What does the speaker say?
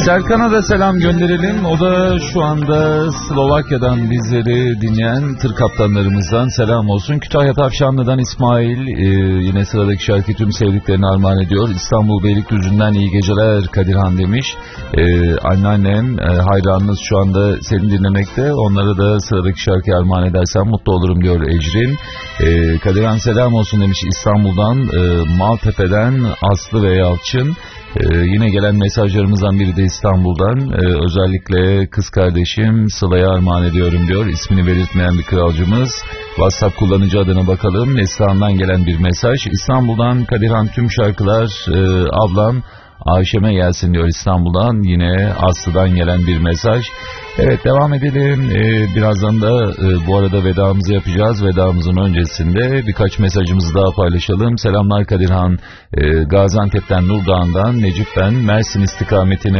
Serkan'a da selam gönderelim. O da şu anda Slovakya'dan bizleri dinleyen tır kaptanlarımızdan selam olsun. Kütahya Tavşanlı'dan İsmail yine sıradaki şarkı tüm sevdiklerini armağan ediyor. İstanbul Beylikdüzü'nden iyi geceler Kadirhan demiş. Anneannem hayranınız şu anda seni dinlemekte. Onlara da sıradaki şarkıyı armağan edersen mutlu olurum diyor Ecrin. Kadirhan selam olsun demiş İstanbul'dan. Maltepe'den Aslı ve Yalçın. Yine gelen mesajlarımızdan biri de İstanbul'dan. Özellikle kız kardeşim Sıla'ya armağan ediyorum diyor. İsmini belirtmeyen bir kralcımız. WhatsApp kullanıcı adına bakalım. Neslihan'dan gelen bir mesaj. İstanbul'dan Kadirhan tüm şarkılar ablam Ayşem'e gelsin diyor İstanbul'dan. Yine Aslı'dan gelen bir mesaj. Evet, devam edelim. Birazdan da bu arada vedamızı yapacağız. Vedamızın öncesinde birkaç mesajımızı daha paylaşalım. Selamlar Kadirhan. Gaziantep'ten Nurdağ'dan Necip ben. Mersin istikametine